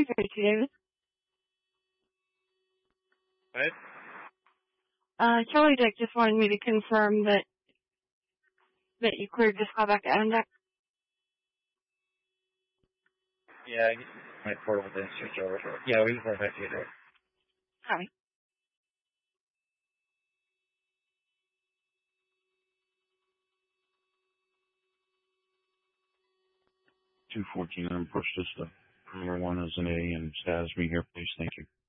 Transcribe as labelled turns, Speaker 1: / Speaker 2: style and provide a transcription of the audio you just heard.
Speaker 1: David.
Speaker 2: What?
Speaker 1: Charlie Dick just wanted me to confirm that you cleared this call back to Adam Deck.
Speaker 2: Yeah, I guess my portal didn't switch over. Yeah, we can go back to it.
Speaker 1: Hi.
Speaker 3: $214 push this to number 1 as an A and has me here, please. Thank you.